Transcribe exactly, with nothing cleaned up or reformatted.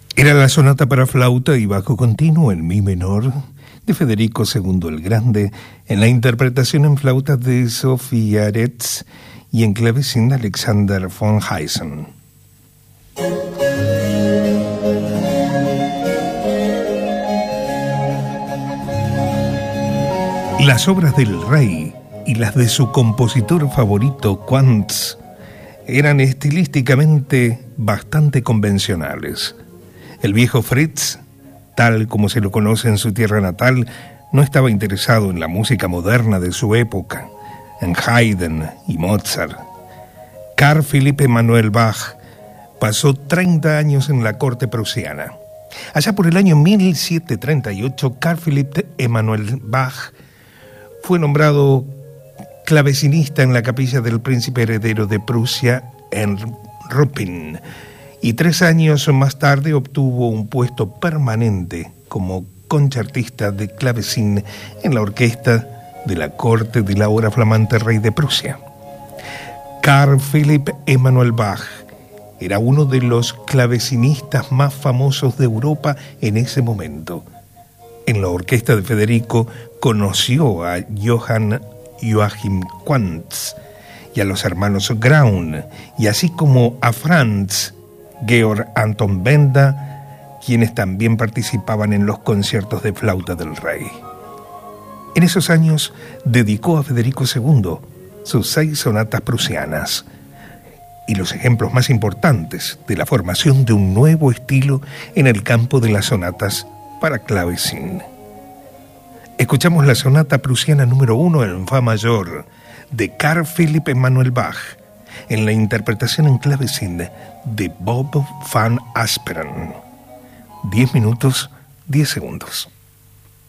Era la sonata para flauta y bajo continuo en mi menor de Federico segundo el Grande, en la interpretación en flauta de Sofía Aretz y en clavecín de Alexander von Heysen. Las obras del rey y las de su compositor favorito, Quantz, eran estilísticamente bastante convencionales. El viejo Fritz, tal como se lo conoce en su tierra natal, no estaba interesado en la música moderna de su época, en Haydn y Mozart. Carl Philipp Emanuel Bach pasó treinta años en la corte prusiana. Allá por el año mil setecientos treinta y ocho, Carl Philipp Emanuel Bach fue nombrado clavecinista en la capilla del príncipe heredero de Prusia, en Ruppin, y tres años más tarde obtuvo un puesto permanente como concertista de clavecín en la orquesta de la corte del ahora flamante rey de Prusia. Carl Philipp Emanuel Bach era uno de los clavecinistas más famosos de Europa en ese momento. En la orquesta de Federico conoció a Johann Joachim Quantz y a los hermanos Graun, y así como a Franz Georg Anton Benda, quienes también participaban en los conciertos de flauta del rey. En esos años dedicó a Federico segundo sus seis sonatas prusianas y los ejemplos más importantes de la formación de un nuevo estilo en el campo de las sonatas para clavecín. Escuchamos la sonata prusiana número uno en fa mayor de Carl Philipp Emanuel Bach en la interpretación en clavecín de Bob van Asperen. Diez minutos, diez segundos.